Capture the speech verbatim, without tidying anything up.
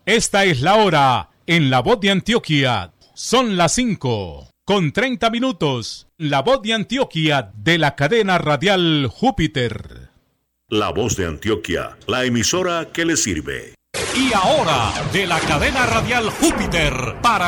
Esta es la hora en La Voz de Antioquia. Son las cinco con treinta minutos. La Voz de Antioquia de la cadena radial Júpiter. La Voz de Antioquia, la emisora que le sirve. Y ahora, de la cadena radial Júpiter, para